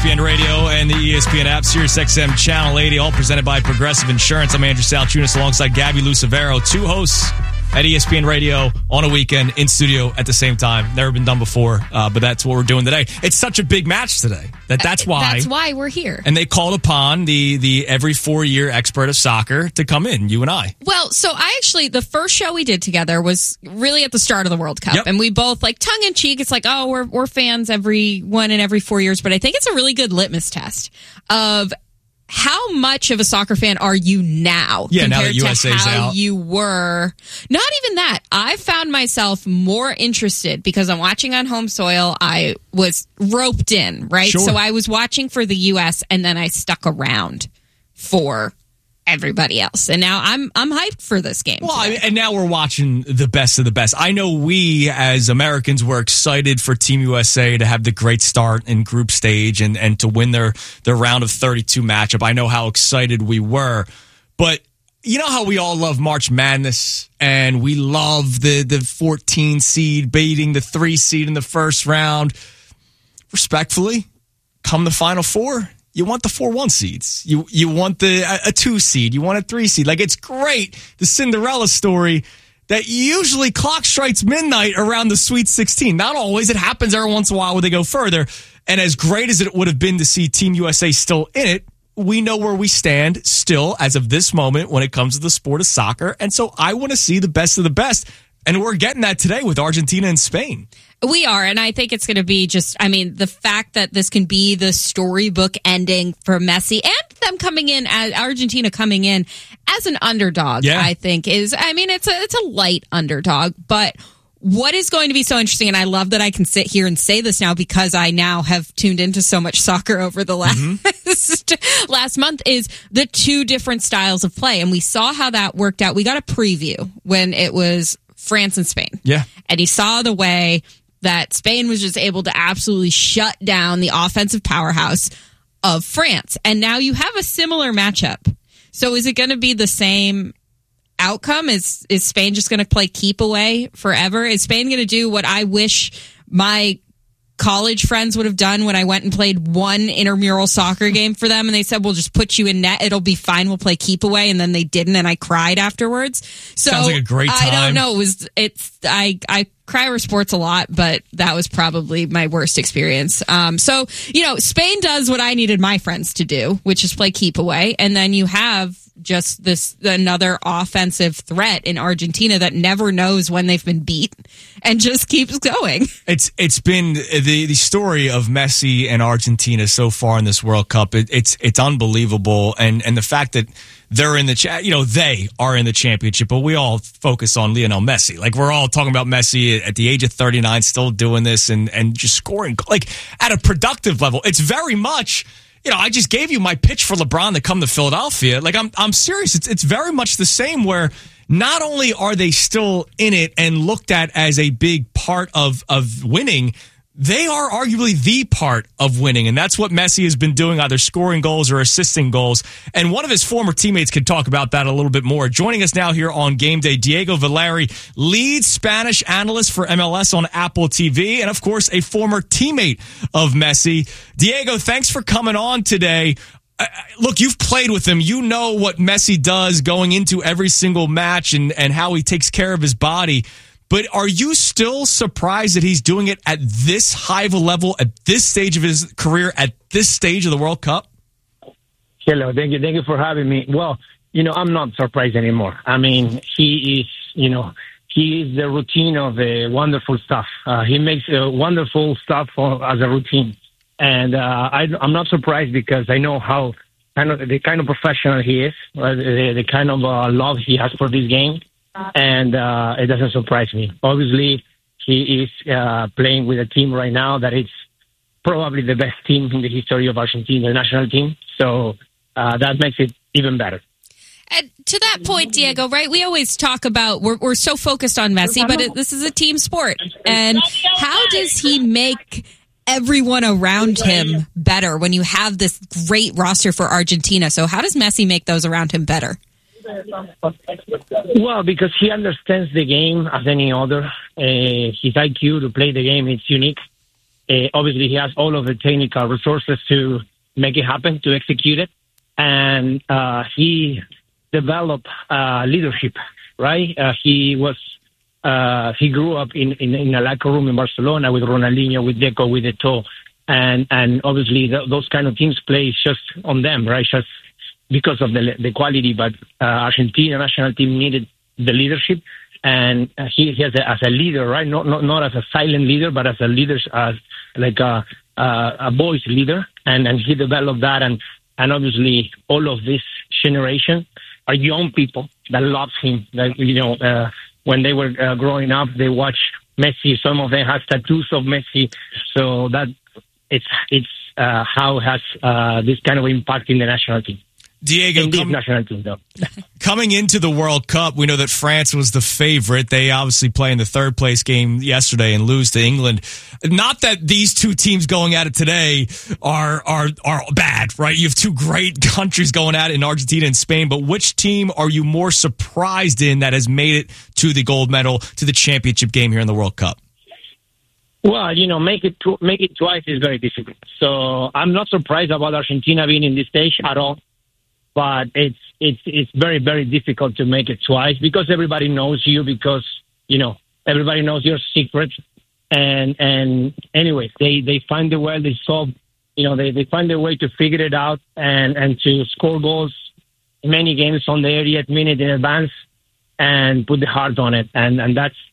ESPN Radio and the ESPN app, SiriusXM Channel 80, all presented by Progressive Insurance. I'm Andrew Salchunas alongside Gabby Lucevero, two hosts at ESPN Radio on a weekend in studio at the same time. Never been done before, but that's what we're doing today. It's such a big match today that's why we're here. And they called upon the every 4-year expert of soccer to come in, you and I. Well, so the first show we did together was really at the start of the World Cup, and we both tongue in cheek. It's like, oh, we're fans every 4 years, but I think it's a really good litmus test of how much of a soccer fan are you now compared now that USA's to how out. you were? Not even that. I found myself more interested because I'm watching on home soil. I was roped in, right? Sure. So I was watching for the U.S. and then I stuck around for everybody else. And now I'm hyped for this game. Well, and now we're watching the best of the best. I know we as Americans were excited for Team USA to have the great start in group stage and to win their round of 32 matchup. I know how excited we were. But you know how we all love March Madness and we love the 14 seed beating the 3 seed in the first round. Respectfully, come the Final Four, you want the 4-1 seeds. You want a 2 seed. You want a 3 seed. It's great, the Cinderella story, that usually clock strikes midnight around the Sweet 16. Not always. It happens every once in a while where they go further. And as great as it would have been to see Team USA still in it, we know where we stand still as of this moment when it comes to the sport of soccer. And so I want to see the best of the best. And we're getting that today with Argentina and Spain. We are, and I think it's going to be the fact that this can be the storybook ending for Messi and them coming in, as Argentina coming in as an underdog, I think it's a light underdog, but what is going to be so interesting, and I love that I can sit here and say this now because I now have tuned into so much soccer over the last month, is the two different styles of play, and we saw how that worked out. We got a preview when it was France and Spain. Yeah. And he saw the way that Spain was just able to absolutely shut down the offensive powerhouse of France. And now you have a similar matchup. So is it going to be the same outcome? Is Spain just going to play keep away forever? Is Spain going to do what I wish my college friends would have done when I went and played one intramural soccer game for them, and they said, we'll just put you in net, it'll be fine, we'll play keep away, and then they didn't, and I cried afterwards. So sounds like a great time. I don't know. I cry over sports a lot, but that was probably my worst experience. So Spain does what I needed my friends to do, which is play keep away, and then you have just another offensive threat in Argentina that never knows when they've been beat and just keeps going. It's been the story of Messi and Argentina so far in this World Cup. It's unbelievable, and the fact that they're in they are in the championship, but we all focus on Lionel Messi. We're all talking about Messi at the age of 39, still doing this and just scoring at a productive level. It's very much. I just gave you my pitch for LeBron to come to Philadelphia. I'm serious. It's very much the same, where not only are they still in it and looked at as a big part of winning, they are arguably the part of winning. And that's what Messi has been doing, either scoring goals or assisting goals. And one of his former teammates could talk about that a little bit more. Joining us now here on Game Day, Diego Valeri, lead Spanish analyst for MLS on Apple TV, and of course, a former teammate of Messi. Diego, thanks for coming on today. Look, you've played with him. You know what Messi does going into every single match and how he takes care of his body. But are you still surprised that he's doing it at this high of a level, at this stage of his career, at this stage of the World Cup? Hello, thank you for having me. Well, I'm not surprised anymore. He is the routine of the wonderful stuff. He makes wonderful stuff as a routine. And I'm not surprised because I know the kind of professional he is, the kind of love he has for this game. And it doesn't surprise me. Obviously, he is playing with a team right now that is probably the best team in the history of Argentina, the national team. So that makes it even better. And to that point, Diego, right, we always talk about, we're so focused on Messi, but this is a team sport. And how does he make everyone around him better when you have this great roster for Argentina? So how does Messi make those around him better? Well, because he understands the game as any other. His IQ to play the game is unique. Obviously, he has all of the technical resources to make it happen, to execute it. And he developed leadership, right? He grew up in a locker room in Barcelona with Ronaldinho, with Deco, with Eto'o. And obviously those kind of teams play just on them, right? Just because of the quality. But Argentina national team needed the leadership. And he has as a leader, right? Not as a silent leader, but as a leader, as like a voice leader. And he developed that. And obviously all of this generation are young people that love him. That, when they were growing up, they watched Messi. Some of them have tattoos of Messi. So that it's how it has this kind of impact in the national team. Diego, national team, though. Coming into the World Cup, we know that France was the favorite. They obviously play in the third place game yesterday and lose to England. Not that these two teams going at it today are bad, right? You have two great countries going at it in Argentina and Spain, but which team are you more surprised in that has made it to the gold medal, to the championship game here in the World Cup? Well, make it twice is very difficult. So I'm not surprised about Argentina being in this stage at all. But it's very, very difficult to make it twice because everybody knows you, because, everybody knows your secrets. And anyway, they find a way, they solve, they find a way to figure it out and to score goals many games on the 80th minute in advance and put the heart on it. And that's